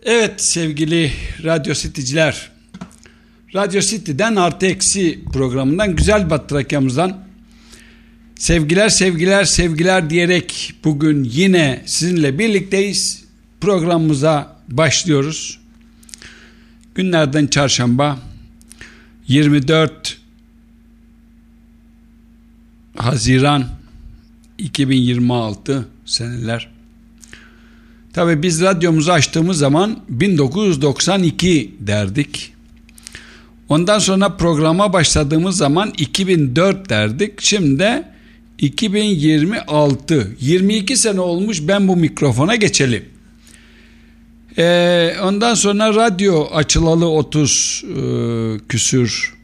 Evet sevgili Radyo City'ciler, Radyo City'den Artı Eksi programından, Güzel Batı Trakya'mızdan sevgiler sevgiler sevgiler diyerek bugün yine sizinle birlikteyiz. Programımıza başlıyoruz. Günlerden çarşamba 24 Haziran 2026 seneler. Tabii biz radyomuzu açtığımız zaman 1992 derdik. Ondan sonra programa başladığımız zaman 2004 derdik. Şimdi de 2026. 22 sene olmuş ben bu mikrofona geçelim. Ondan sonra radyo açılalı 30 küsür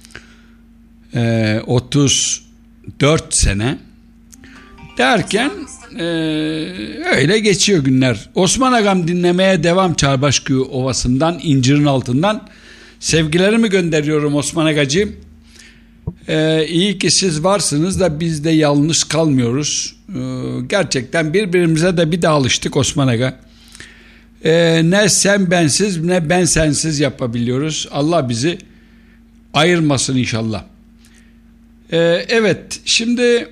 34 sene derken öyle geçiyor günler. Osman Agam dinlemeye devam, Çarbaşköy Ovası'ndan, İncir'in altından sevgilerimi gönderiyorum Osman Agacığım. İyi ki siz varsınız da biz de yalnız kalmıyoruz. Gerçekten birbirimize de bir de alıştık Osman Aga. Ne sen bensiz ne ben sensiz yapabiliyoruz. Allah bizi ayırmasın inşallah. Evet, şimdi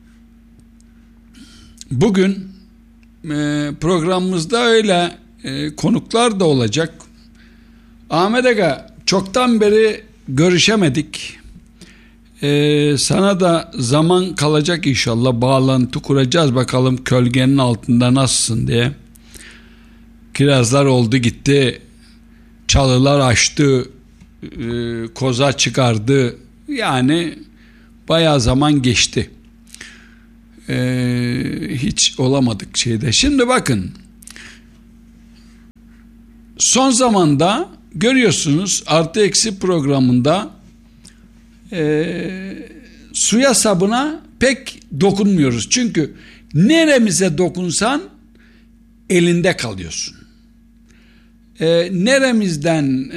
bugün programımızda öyle konuklar da olacak. Ahmet Aga, çoktan beri görüşemedik. Sana da zaman kalacak inşallah, bağlantı kuracağız bakalım kölgenin altında nasılsın diye. Kirazlar oldu gitti, çalılar açtı, koza çıkardı, yani bayağı zaman geçti. Hiç olamadık şeyde. Şimdi bakın, son zamanda görüyorsunuz Artı Eksi programında suya sabuna pek dokunmuyoruz. Çünkü neremize dokunsan elinde kalıyorsun. Neremizden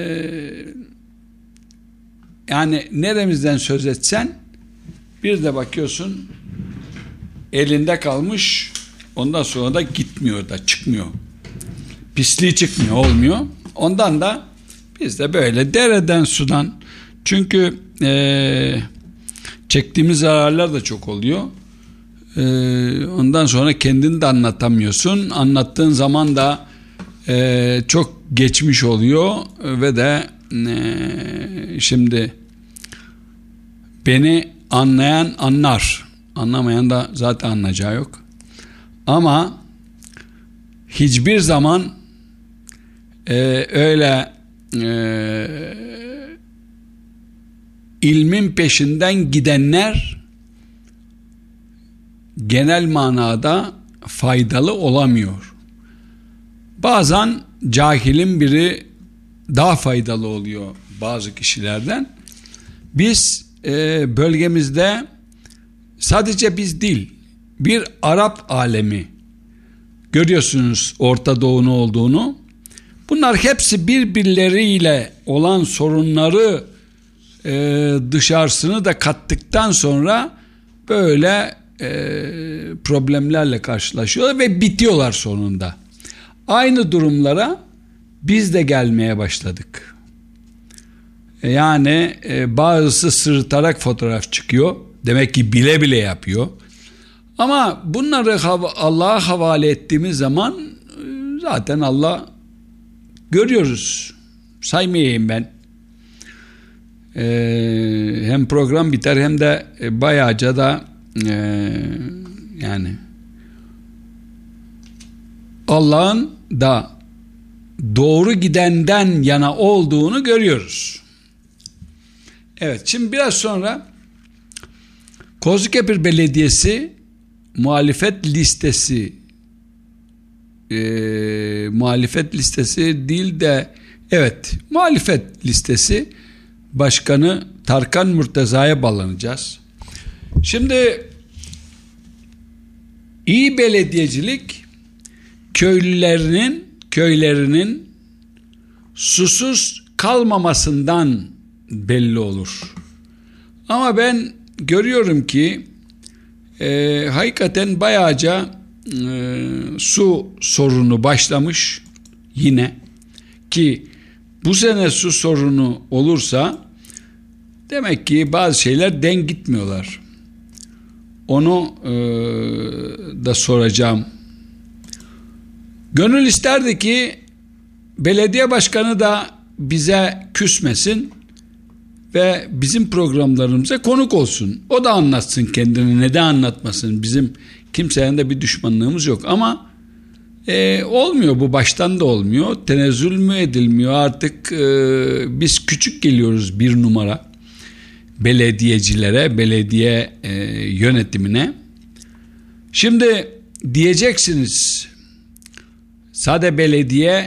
yani neremizden söz etsen bir de bakıyorsun elinde kalmış, ondan sonra da gitmiyor da çıkmıyor. Pisliği çıkmıyor, olmuyor. Ondan da biz de böyle dereden sudan, çünkü çektiğimiz zararlar da çok oluyor. Ondan sonra kendini de anlatamıyorsun. Anlattığın zaman da çok geçmiş oluyor ve de şimdi beni anlayan anlar. Anlamayan da zaten anlayacağı yok. Ama hiçbir zaman öyle ilmin peşinden gidenler genel manada faydalı olamıyor. Bazen cahilin biri daha faydalı oluyor bazı kişilerden. Biz bölgemizde sadece biz değil, bir Arap alemi görüyorsunuz, Orta Doğu'nun olduğunu. Bunlar hepsi birbirleriyle olan sorunları dışarısını da kattıktan sonra böyle problemlerle karşılaşıyorlar ve bitiyorlar sonunda. Aynı durumlara biz de gelmeye başladık. Yani bazısı sırıtarak fotoğraf çıkıyor. Demek ki bile bile yapıyor. Ama bunları Allah'a havale ettiğimiz zaman zaten Allah görüyoruz. Saymayayım ben. Hem program biter hem de bayağıca da yani Allah'ın da doğru gidenden yana olduğunu görüyoruz. Evet, şimdi biraz sonra Kozlukepir Belediyesi muhalefet listesi değil de muhalefet listesi başkanı Tarkan Murteza'ya bağlanacağız. Şimdi iyi belediyecilik köylerinin susuz kalmamasından belli olur. Ama ben görüyorum ki hakikaten bayağıca su sorunu başlamış. yine, ki bu sene su sorunu olursa demek ki bazı şeyler denk gitmiyorlar. Onu da soracağım. Gönül isterdi ki belediye başkanı da bize küsmesin ve bizim programlarımıza konuk olsun. O da anlatsın kendini. Neden anlatmasın? Bizim kimsenin de bir düşmanlığımız yok. Ama olmuyor, bu baştan da olmuyor. Tenezzül mü edilmiyor artık. Biz küçük geliyoruz bir numara belediyecilere, belediye yönetimine. Şimdi diyeceksiniz, sade belediye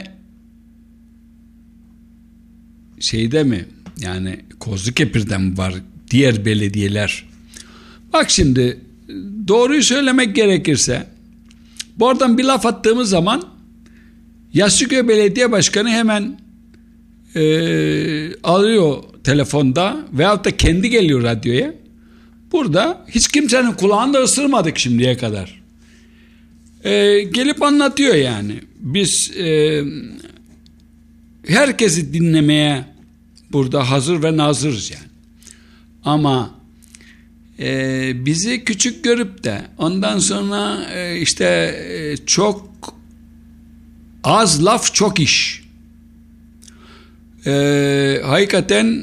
şeyde mi, yani Kozlukepir'de mi var diğer belediyeler? Bak şimdi, doğruyu söylemek gerekirse, bu oradan bir laf attığımız zaman Yassıköy Belediye Başkanı hemen alıyor telefonda veyahut da kendi geliyor radyoya. Burada hiç kimsenin kulağını da ısırmadık şimdiye kadar. Gelip anlatıyor yani. Biz herkesi dinlemeye burada hazır ve nazırız yani. Ama bizi küçük görüp de ondan sonra çok az laf çok iş. Hakikaten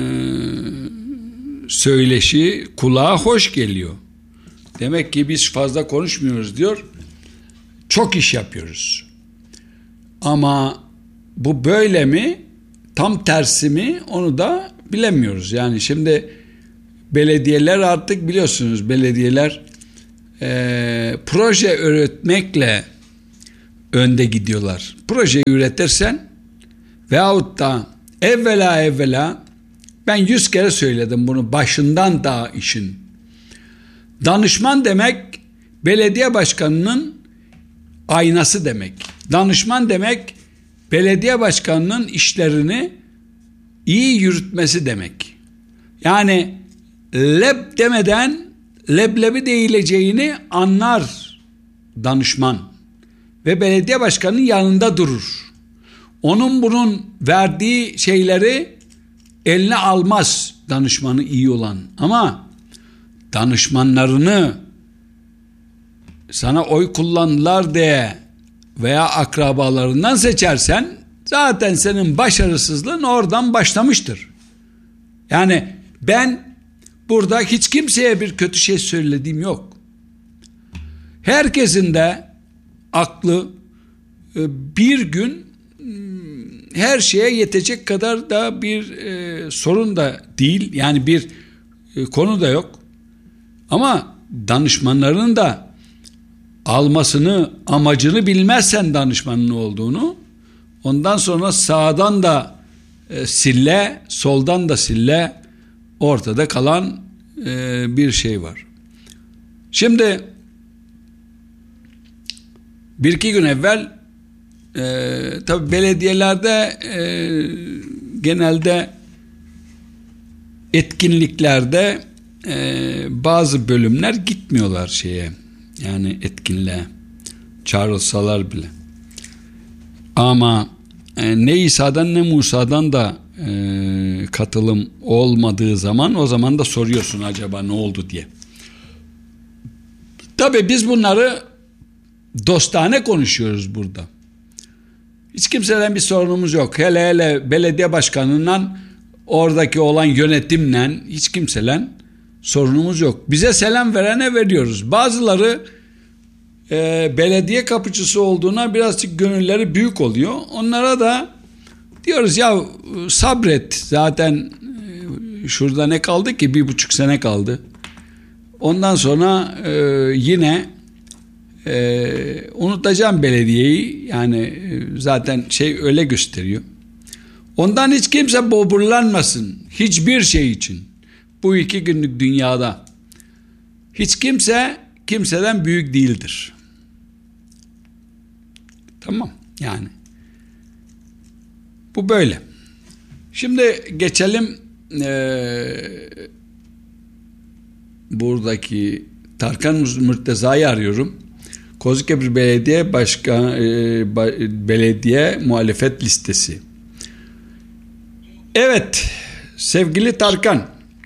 söyleşi kulağa hoş geliyor. Demek ki biz fazla konuşmuyoruz diyor. Çok iş yapıyoruz. Ama bu böyle mi? Tam tersi mi? Onu da bilemiyoruz. Yani şimdi belediyeler artık biliyorsunuz, belediyeler proje üretmekle önde gidiyorlar. Projeyi üretirsen veyahut da evvela ben 100 kere söyledim bunu başından da işin. Danışman demek belediye başkanının aynası demek. Danışman demek belediye başkanının işlerini iyi yürütmesi demek. Yani leb demeden leblebi değileceğini anlar danışman ve belediye başkanının yanında durur. Onun bunun verdiği şeyleri eline almaz danışmanı iyi olan. Ama danışmanlarını sana oy kullandılar diye veya akrabalarından seçersen zaten senin başarısızlığın oradan başlamıştır. Yani ben burada hiç kimseye bir kötü şey söylediğim yok. Herkesin de aklı bir gün her şeye yetecek kadar da bir sorun da değil. Yani bir konu da yok. Ama danışmanların da almasını, amacını bilmezsen danışmanın olduğunu, ondan sonra sağdan da sille, soldan da sille, ortada kalan bir şey var. Şimdi bir iki gün evvel tabii belediyelerde genelde etkinliklerde bazı bölümler gitmiyorlar şeye, yani etkinliğe çağrılsalar bile. Ama ne İsa'dan ne Musa'dan da katılım olmadığı zaman, o zaman da soruyorsun acaba ne oldu diye. Tabii biz bunları dostane konuşuyoruz burada. Hiç kimseden bir sorunumuz yok. Hele belediye başkanından, oradaki olan yönetimle, hiç kimseyle sorunumuz yok. Bize selam verene veriyoruz. Bazıları belediye kapıcısı olduğuna birazcık gönülleri büyük oluyor. Onlara da diyoruz ya sabret, zaten şurada ne kaldı ki, 1,5 sene kaldı. Ondan sonra yine unutacağım belediyeyi, yani zaten şey öyle gösteriyor. Ondan hiç kimse boburlanmasın hiçbir şey için. Bu 2 günlük dünyada hiç kimse kimseden büyük değildir. Tamam, yani bu böyle. Şimdi geçelim buradaki Tarkan Murteza'yı arıyorum. Kozlukebir Belediye Belediye muhalefet listesi. Evet, sevgili Tarkan.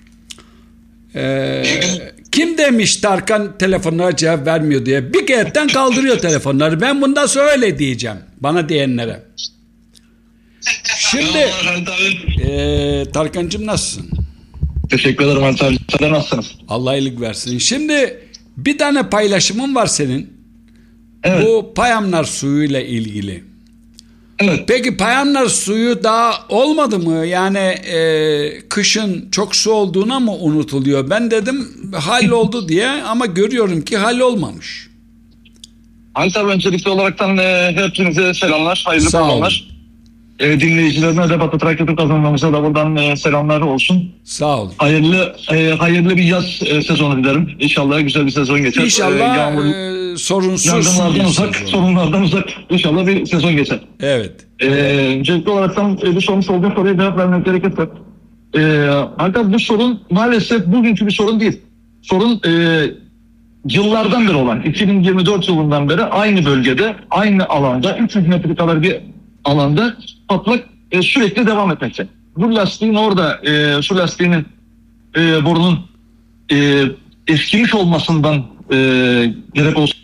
Kim demiş Tarkan telefonlara cevap vermiyor diye? Bir keretten kaldırıyor telefonları. Ben bundan sonra öyle diyeceğim bana diyenlere. Şimdi Tarkan'cığım nasılsın? Teşekkür ederim Halit abi. Sen nasılsınız? Allah iyilik versin. Şimdi bir tane paylaşımın var senin. Evet. Bu Payamlar suyuyla ilgili. Evet. Peki Payamlar suyu daha olmadı mı? Yani kışın çok su olduğuna mı unutuluyor? Ben dedim halloldu diye ama görüyorum ki hallolmamış. Halit abi, öncelikli olaraktan hepinize selamlar. Hayırlı Sağ olun. programlar. Dinleyicilerine de Batı Trakya Türk kazanmamıza da buradan selamlar olsun. Sağ ol. Hayırlı bir yaz sezonu dilerim. İnşallah güzel bir sezon geçer. İnşallah sorunsuz. Yangınlardan uzak, sorunlardan uzak. İnşallah bir sezon geçer. Evet. Öncelikli olaraktan bir sormuş olduğum soruya cevap vermek gerekirse. Halit abi, bu sorun maalesef bugünkü bir sorun değil. Sorun yıllardan beri olan, 2024 yılından beri aynı bölgede, aynı alanda, 300 metre kadar bir alanda patlak sürekli devam etmekte. Bu lastiğin orada, şu lastiğinin borunun eskimiş olmasından gerek olsun,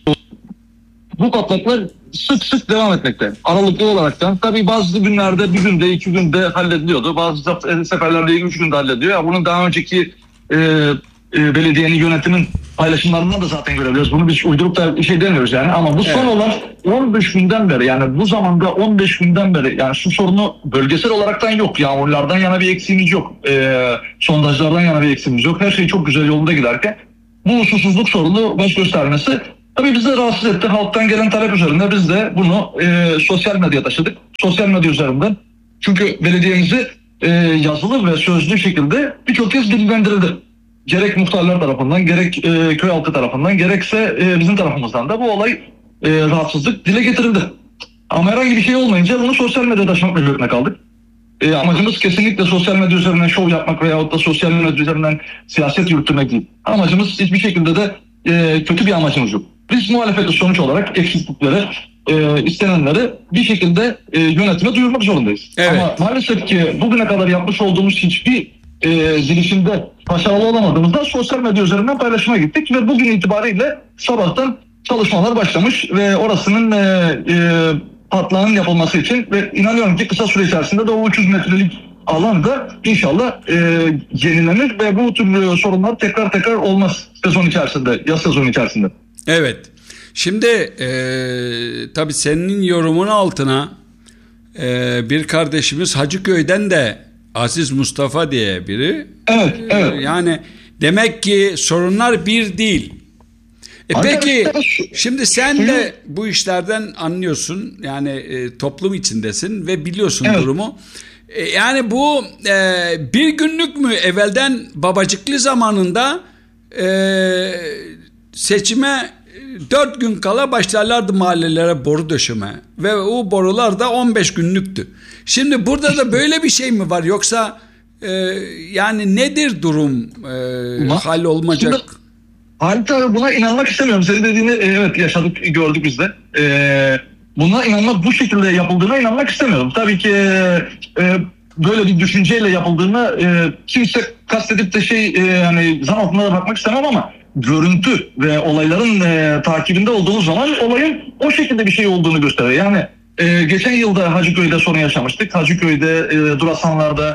bu patlaklar sık sık devam etmekte. Aralıklı olaraktan tabii bazı günlerde bir günde, 2 günde hallediliyordu. Bazı seferlerde 3 günde hallediyor. Bunun daha önceki belediyenin, yönetimin paylaşımlarından da zaten görebiliyoruz. Bunu biz uydurup da bir şey demiyoruz yani. Ama bu son olan 15 günden beri, yani bu zamanda 15 günden beri, yani su sorunu bölgesel olaraktan yok. Yağmurlardan yana bir eksiğimiz yok. Sondajlardan yana bir eksiğimiz yok. Her şey çok güzel yolunda giderken bu susuzluk sorunu baş göstermesi tabii bizi de rahatsız etti. Halktan gelen talep üzerinde biz de bunu sosyal medyaya taşıdık. Sosyal medya üzerinden. Çünkü belediyemizi yazılı ve sözlü şekilde birçok kez dillendirildi. Gerek muhtarlar tarafından, gerek köy halkı tarafından, gerekse bizim tarafımızdan da bu olay rahatsızlık dile getirildi. Ama herhangi bir şey olmayınca bunu sosyal medyada taşımak mecburiyetine kaldık. Amacımız kesinlikle sosyal medya üzerinden şov yapmak veyahut da sosyal medya üzerinden siyaset yürütmek değil. Amacımız hiçbir şekilde de kötü bir amacımız yok. Biz muhalefeti sonuç olarak eksiklikleri, istenenleri bir şekilde yönetime duyurmak zorundayız. Evet. Ama maalesef ki bugüne kadar yapmış olduğumuz hiçbir girişimde başarılı olamadığımızda sosyal medya üzerinden paylaşıma gittik ve bugün itibariyle sabahtan çalışmalar başlamış ve orasının patlağın yapılması için ve inanıyorum ki kısa süre içerisinde de o 300 metrelik alan da inşallah yenilenir ve bu tür sorunlar tekrar olmaz sezon içerisinde, yaz sezonu içerisinde. Evet. Şimdi tabii senin yorumun altına bir kardeşimiz Hacıköy'den de Aziz Mustafa diye biri. Evet. Yani demek ki sorunlar bir değil. Peki şimdi sen de bu işlerden anlıyorsun. Yani toplum içindesin ve biliyorsun durumu. Yani bu bir günlük mü evvelden Babacıklı zamanında seçime 4 gün kala başlarlardı mahallelere boru döşeme ve o borular da 15 günlüktü. Şimdi burada da böyle bir şey mi var yoksa yani nedir durum, hal olmayacak? Halit abi, buna inanmak istemiyorum. Senin dediğini evet yaşadık, gördük biz de. Buna inanmak, bu şekilde yapıldığına inanmak istemiyorum. Tabii ki böyle bir düşünceyle yapıldığını kimse kastedip de yani zan altında da bakmak istemem ama görüntü ve olayların takibinde olduğumuz zaman olayın o şekilde bir şey olduğunu gösteriyor. Yani geçen yılda Hacıköy'de sorun yaşamıştık. Hacıköy'de Durasanlar'da,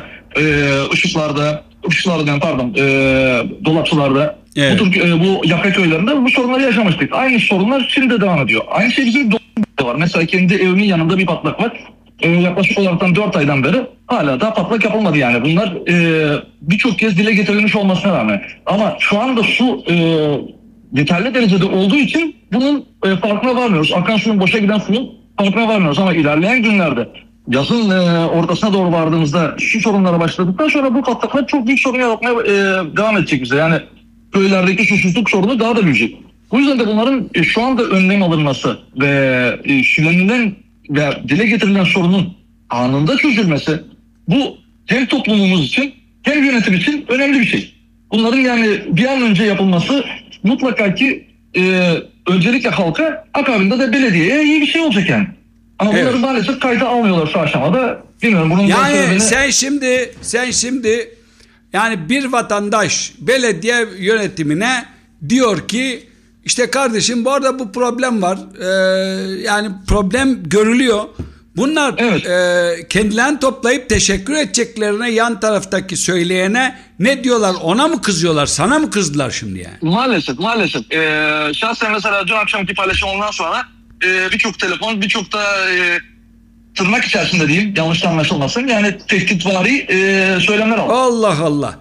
Dolapçılar'da, evet. Bu yaka köylerinde bu sorunları yaşamıştık. Aynı sorunlar şimdi devam ediyor. Aynı şey bizim Dolapçılar'da var. Mesela kendi evimin yanında bir patlak var. Yaklaşık olarak 4 aydan beri hala da patlak yapılmadı yani. Bunlar birçok kez dile getirilmiş olmasına rağmen. Ama şu anda su yeterli derecede olduğu için bunun farkına varmıyoruz. Akan suyun, boşa giden suyun farkına varmıyoruz. Ama ilerleyen günlerde yazın ortasına doğru vardığımızda su sorunlara başladıktan sonra bu patlaklar çok büyük sorun yaratmaya devam edecek bize. Yani köylerdeki susuzluk sorunu daha da büyüyecek. Bu yüzden de bunların şu anda önlem alınması ve söylenilen ve dile getirilen sorunun anında çözülmesi, bu hem toplumumuz için hem yönetim için önemli bir şey. Bunların yani bir an önce yapılması mutlaka ki öncelikle halka, akabinde de belediyeye iyi bir şey olacak yani. Ama bunları Evet. maalesef kayda almıyorlar şu aşamada. Bilmiyorum bunun Yani sen şimdi yani bir vatandaş belediye yönetimine diyor ki işte kardeşim bu arada bu problem var. Yani problem görülüyor. Bunlar Evet. kendilerini toplayıp teşekkür edeceklerine yan taraftaki söyleyene ne diyorlar? Ona mı kızıyorlar? Sana mı kızdılar şimdi yani? Maalesef. Şahsen mesela dün akşamki paylaşımından sonra birçok telefon, birçok da tırnak içerisinde diyeyim, yanlış anlaşılmasın. Yani tehditvari söylemler aldı. Allah Allah.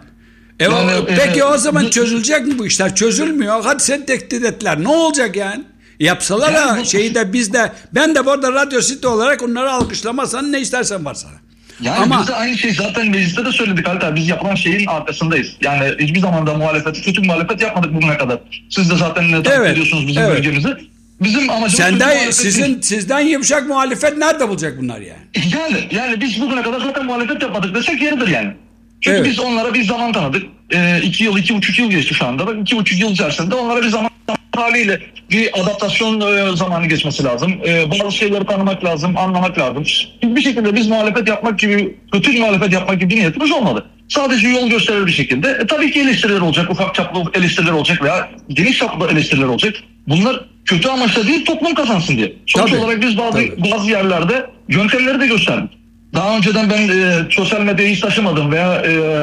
Peki o zaman çözülecek mi bu işler? Çözülmüyor. Hadi sen tehdit ettiler. Ne olacak yani? Yapsalar Yani ha şeyi de biz de, ben de bu arada Radyo City olarak onları alkışlamasan ne istersen var sana. Yani Ama biz de aynı şeyi zaten mecliste de söyledik Halit, biz yapılan şeyin arkasındayız. Yani hiçbir zaman da kötü muhalefet yapmadık bugüne kadar. Siz de zaten takip ediyorsunuz bizim bölgemizi. Bizim amacımız sizden yumuşak muhalefet nerede bulacak bunlar yani? Yani biz bugüne kadar zaten muhalefet yapmadık desek yeridir yani. Çünkü Evet. biz onlara bir zaman tanıdık. 2,5 yıl geçti şu anda. 2,5 yıl içerisinde onlara bir zaman haliyle bir adaptasyon zamanı geçmesi lazım. Bazı şeyleri tanımak lazım, anlamak lazım. Bir şekilde biz muhalefet yapmak gibi, kötü muhalefet yapmak gibi bir niyetimiz olmadı. Sadece yol gösterir bir şekilde. Tabii ki eleştiriler olacak, ufak çaplı eleştiriler olacak veya geniş çaplı eleştiriler olacak. Bunlar kötü amaçla değil, toplum kazansın diye. Sonuç olarak biz bazı yerlerde yöntemleri de gösterdik. Daha önceden ben sosyal medyayı hiç taşımadım veya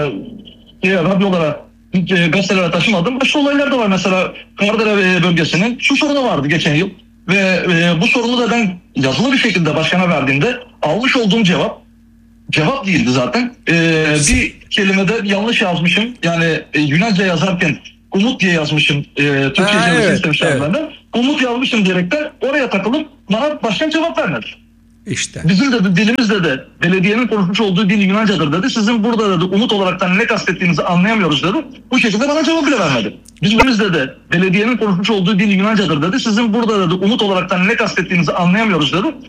radyolara, gazetelere taşımadım. Başka olaylar da var. Mesela Kardere bölgesinin şu sorunu vardı geçen yıl. Ve bu sorunu da ben yazılı bir şekilde başkana verdiğimde almış olduğum cevap değildi zaten. Bir kelimede yanlış yazmışım. Yani Yunanca yazarken Umut diye yazmışım. Türkçe yazmışım istemişler benden. Umut yazmışım diyerekten oraya takılıp bana başkan cevap vermedi. İşte. Bizim de dilimizde de belediyenin konuşmuş olduğu dil Yunancadır dedi. Sizin burada dedi umut olaraktan ne kastettiğinizi anlayamıyoruz dedi. Bu şekilde bana cevap bile vermedi. Bizimizde de belediyenin konuşmuş olduğu dil Yunancadır dedi. Sizin burada dedi umut olaraktan ne kastettiğinizi anlayamıyoruz dedi.